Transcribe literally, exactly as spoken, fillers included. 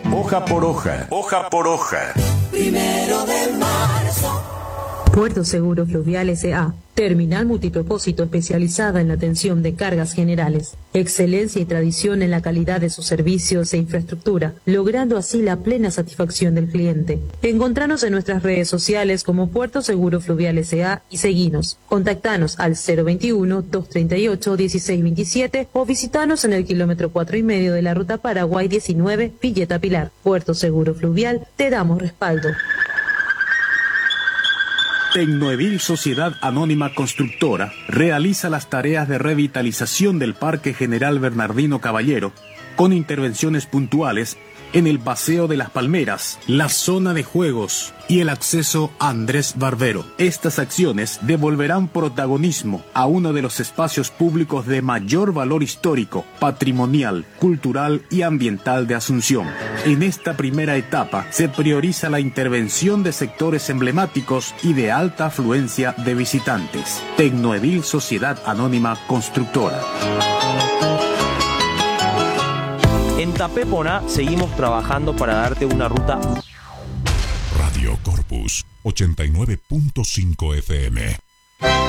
Hoja por hoja, hoja por hoja. Primero de marzo. Puerto Seguro Fluvial S A Terminal multipropósito especializada en la atención de cargas generales. Excelencia y tradición en la calidad de sus servicios e infraestructura, logrando así la plena satisfacción del cliente. Encontranos en nuestras redes sociales como Puerto Seguro Fluvial S A y seguinos. Contactanos al cero veintiuno, doscientos treinta y ocho, dieciséis veintisiete o visitanos en el kilómetro cuatro y medio de la ruta Paraguay diecinueve, Villeta Pilar. Puerto Seguro Fluvial, te damos respaldo. Tecnoedil Sociedad Anónima Constructora realiza las tareas de revitalización del Parque General Bernardino Caballero con intervenciones puntuales en el Paseo de las Palmeras, la zona de juegos y el acceso a Andrés Barbero. Estas acciones devolverán protagonismo a uno de los espacios públicos de mayor valor histórico, patrimonial, cultural y ambiental de Asunción. En esta primera etapa se prioriza la intervención de sectores emblemáticos y de alta afluencia de visitantes. Tecnoedil Sociedad Anónima Constructora. En Tapépona seguimos trabajando para darte una ruta. Radio Corpus ochenta y nueve punto cinco F M.